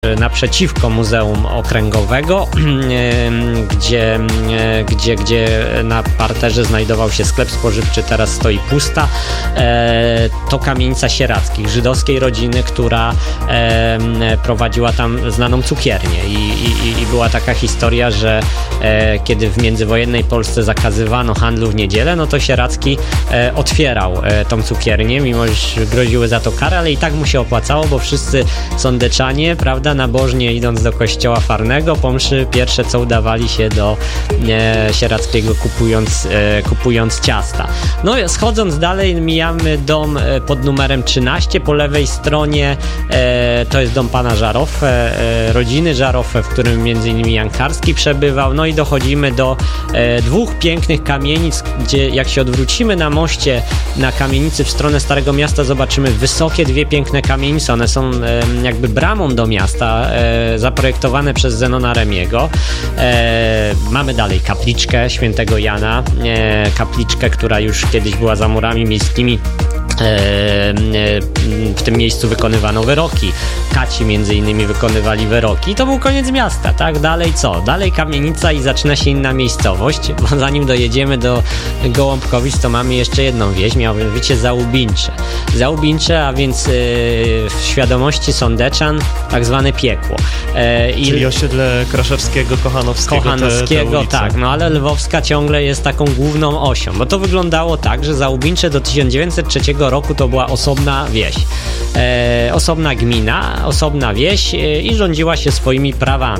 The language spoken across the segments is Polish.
naprzeciwko Muzeum Okręgowego, gdzie na parterze znajdował się sklep spożywczy, teraz stoi pusta. To kamienica Sierackich, żydowskiej rodziny, która prowadziła tam znaną cukiernię i była taka historia, że kiedy w międzywojennej Polsce zakazywano handlu w niedzielę, no to Sieracki otwierał tą cukiernię, mimo że groziły za to kary, ale i tak mu się opłacało, bo wszyscy sądeczanie, prawda, nabożnie idąc do kościoła Farnego, po mszy pierwsze co udawali się do Sierackiego, kupując ciasta. No schodząc dalej mijamy dom pod numerem 13, po lewej stronie to jest dom pana Żaroffe, rodziny Żaroffe, w którym m.in. Jan Karski przebywał, no i dochodzimy do dwóch pięknych kamienic, gdzie jak się odwrócimy na moście na kamienicy w stronę Starego Miasta, zobaczymy wysokie dwie piękne kamienice, one są jakby bramą do miasta, zaprojektowane przez Zenona Remiego. Mamy dalej kapliczkę świętego Jana, kapliczkę, która już kiedyś była za murami miejskimi. W tym miejscu wykonywano wyroki. Kaci między innymi wykonywali wyroki. I to był koniec miasta, tak? Dalej co? Dalej kamienica i zaczyna się inna miejscowość, bo zanim dojedziemy do Gołąbkowic, to mamy jeszcze jedną wieś, mianowicie Załubińcze, a więc w świadomości sądeczan tak zwane piekło. Czyli osiedle Kraszewskiego, Kochanowskiego, tak, no ale Lwowska ciągle jest taką główną osią, bo to wyglądało tak, że Załubińcze do 1903 roku to była osobna wieś, osobna gmina, osobna wieś i rządziła się swoimi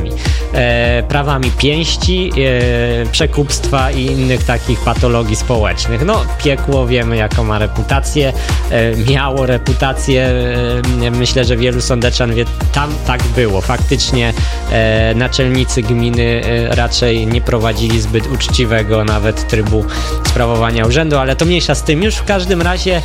prawami pięści, przekupstwa i innych takich patologii społecznych. No piekło wiemy jaką ma reputację, miało reputację, myślę, że wielu sądeczan wie, tam tak było. Faktycznie naczelnicy gminy raczej nie prowadzili zbyt uczciwego nawet trybu sprawowania urzędu, ale to mniejsza z tym. Już w każdym razie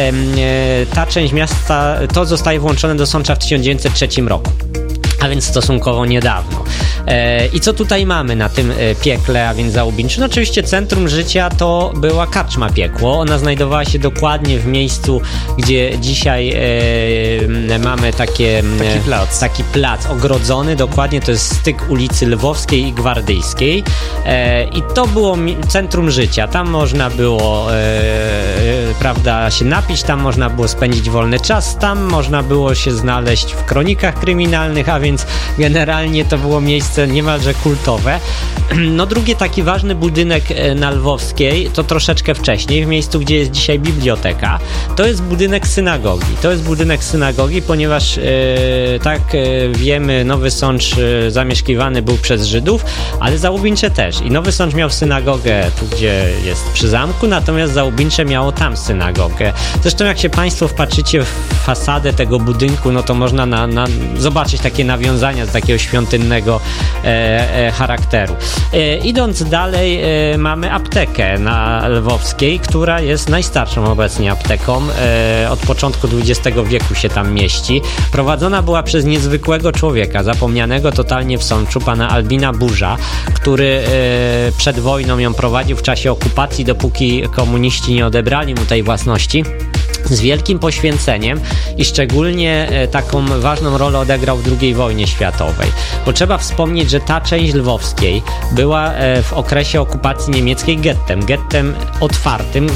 ta część miasta, to zostaje włączone do Sącza w 1903 roku. A więc stosunkowo niedawno. I co tutaj mamy na tym piekle, a więc Załubińczy? No oczywiście centrum życia to była karczma Piekło. Ona znajdowała się dokładnie w miejscu, gdzie dzisiaj mamy taki plac ogrodzony, dokładnie to jest styk ulicy Lwowskiej i Gwardyjskiej. I to było centrum życia. Tam można było prawda, się napić, tam można było spędzić wolny czas, tam można było się znaleźć w kronikach kryminalnych, a więc generalnie to było miejsce niemalże kultowe. No drugi taki ważny budynek na Lwowskiej, to troszeczkę wcześniej, w miejscu, gdzie jest dzisiaj biblioteka, to jest budynek synagogi. Ponieważ tak wiemy, Nowy Sącz zamieszkiwany był przez Żydów, ale Załubińcze też. I Nowy Sącz miał synagogę tu, gdzie jest przy zamku, natomiast Załubińcze miało tam synagogę. Zresztą jak się Państwo wpatrzycie w fasadę tego budynku, no to można zobaczyć takie nawiązania z takiego świątynnego charakteru. Idąc dalej, mamy aptekę na Lwowskiej, która jest najstarszą obecnie apteką. Od początku XX wieku się tam mieści. Prowadzona była przez niezwykłego człowieka, zapomnianego totalnie w Sączu, pana Albina Burza, który przed wojną ją prowadził w czasie okupacji, dopóki komuniści nie odebrali mu tej własności. Z wielkim poświęceniem i szczególnie taką ważną rolę odegrał w II wojnie światowej. Bo trzeba wspomnieć, że ta część Lwowskiej była w okresie okupacji niemieckiej gettem otwartym,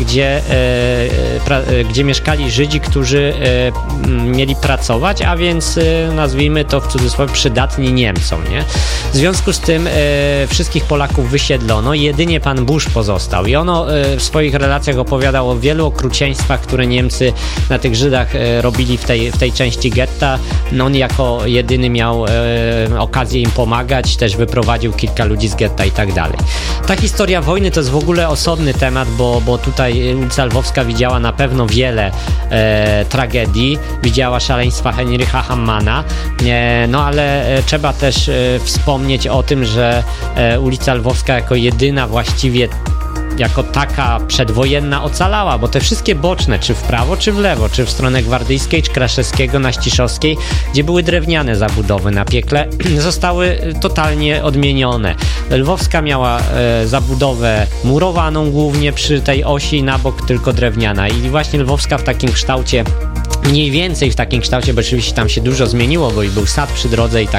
gdzie mieszkali Żydzi, którzy mieli pracować, a więc nazwijmy to w cudzysłowie przydatni Niemcom, nie? W związku z tym wszystkich Polaków wysiedlono, jedynie pan Busz pozostał i ono w swoich relacjach opowiadał o wielu okrucieństwach, które Niemcy na tych Żydach robili w tej części getta. No on jako jedyny miał okazję im pomagać, też wyprowadził kilka ludzi z getta i tak dalej. Ta historia wojny to jest w ogóle osobny temat, bo tutaj ulica Lwowska widziała na pewno wiele tragedii, widziała szaleństwa Heinricha Hammana, no ale trzeba też wspomnieć o tym, że ulica Lwowska jako jedyna właściwie jako taka przedwojenna ocalała, bo te wszystkie boczne, czy w prawo, czy w lewo, czy w stronę Gwardyjskiej, czy Kraszewskiego, Naściszowskiej, gdzie były drewniane zabudowy na piekle, zostały totalnie odmienione. Lwowska miała zabudowę murowaną głównie przy tej osi, na bok tylko drewniana i właśnie Lwowska w takim kształcie mniej więcej w takim kształcie, bo oczywiście tam się dużo zmieniło, bo i był sad przy drodze i